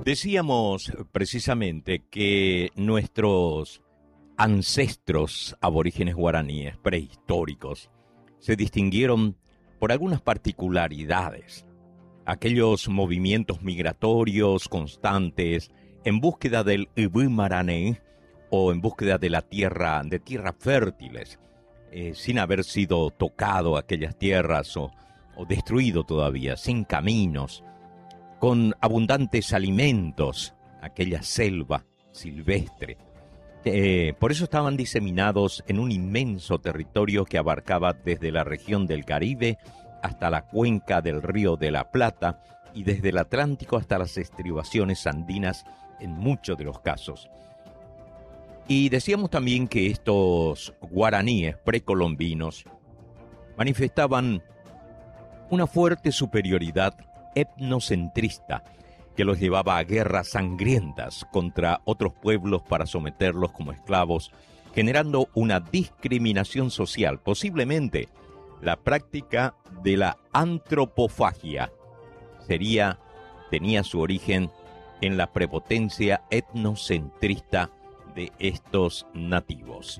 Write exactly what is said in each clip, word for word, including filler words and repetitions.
Decíamos precisamente que nuestros ancestros aborígenes guaraníes prehistóricos se distinguieron por algunas particularidades. Aquellos movimientos migratorios constantes en búsqueda del Ibumarané o en búsqueda de la tierra, de tierras fértiles, eh, sin haber sido tocado aquellas tierras o, o destruido todavía, sin caminos, con abundantes alimentos, aquella selva silvestre. Eh, por eso estaban diseminados en un inmenso territorio que abarcaba desde la región del Caribe hasta la cuenca del Río de la Plata y desde el Atlántico hasta las estribaciones andinas en muchos de los casos. Y decíamos también que estos guaraníes precolombinos manifestaban una fuerte superioridad etnocentrista que los llevaba a guerras sangrientas contra otros pueblos para someterlos como esclavos, generando una discriminación social, posiblemente la práctica de la antropofagia. Sería, tenía su origen en la prepotencia etnocentrista de estos nativos.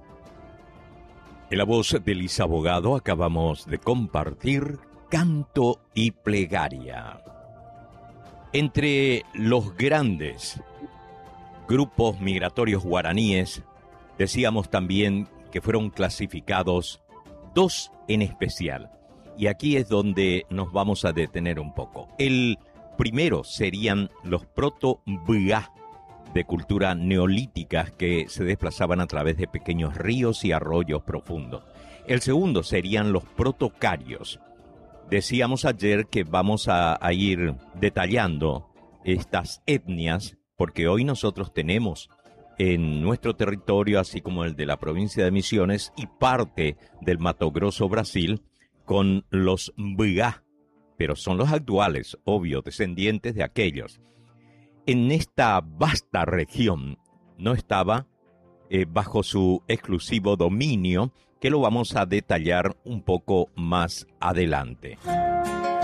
En la voz de Elisa Abogado acabamos de compartir Canto y Plegaria. Entre los grandes grupos migratorios guaraníes, decíamos también que fueron clasificados dos en especial. Y aquí es donde nos vamos a detener un poco. El primero serían los proto-Mbá, de cultura neolítica que se desplazaban a través de pequeños ríos y arroyos profundos. El segundo serían los protocarios. Decíamos ayer que vamos a, a ir detallando estas etnias, porque hoy nosotros tenemos en nuestro territorio, así como el de la provincia de Misiones y parte del Mato Grosso, Brasil, con los Mbá, pero son los actuales, obvio, descendientes de aquellos. En esta vasta región no estaba eh, bajo su exclusivo dominio, que lo vamos a detallar un poco más adelante.